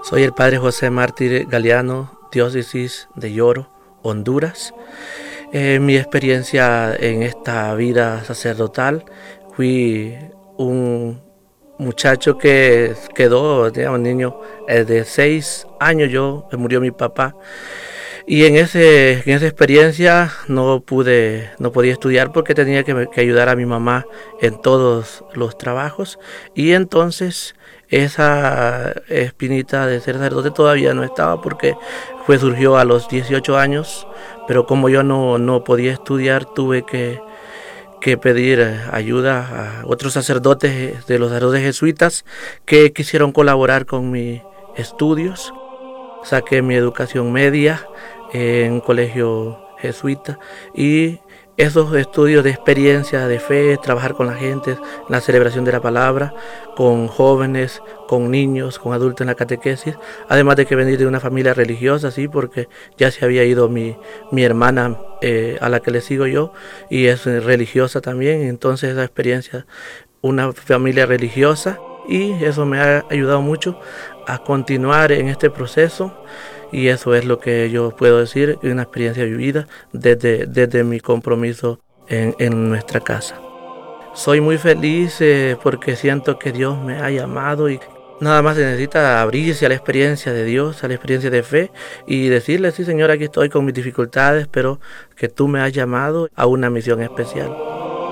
Soy el padre José Mártir Galeano, diócesis de Lloro, Honduras. Mi experiencia en esta vida sacerdotal, fui un muchacho que quedó, un niño de 6 años, murió mi papá. Y en esa experiencia no podía estudiar porque tenía que ayudar a mi mamá en todos los trabajos. Y entonces esa espinita de ser sacerdote todavía no estaba porque surgió a los 18 años. Pero como yo no podía estudiar, tuve que pedir ayuda a otros sacerdotes de los sacerdotes jesuitas que quisieron colaborar con mis estudios. Saqué mi educación media en un colegio jesuita y esos estudios de experiencia, de fe, trabajar con la gente, la celebración de la palabra, con jóvenes, con niños, con adultos en la catequesis, además de que venir de una familia religiosa, sí, porque ya se había ido mi hermana a la que le sigo yo y es religiosa también, entonces esa experiencia, una familia religiosa, y eso me ha ayudado mucho a continuar en este proceso. Y eso es lo que yo puedo decir, una experiencia vivida desde mi compromiso en nuestra casa. Soy muy feliz porque siento que Dios me ha llamado y nada más se necesita abrirse a la experiencia de Dios, a la experiencia de fe y decirle, sí Señor, aquí estoy con mis dificultades, pero que tú me has llamado a una misión especial.